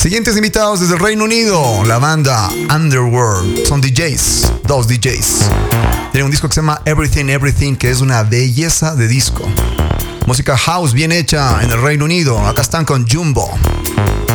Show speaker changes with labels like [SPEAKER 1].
[SPEAKER 1] Siguientes invitados desde el Reino Unido, la banda Underworld. Son DJs, dos DJs. Tienen un disco que se llama Everything Everything, que es una belleza de disco. Música house bien hecha en el Reino Unido. Acá están con Jumbo.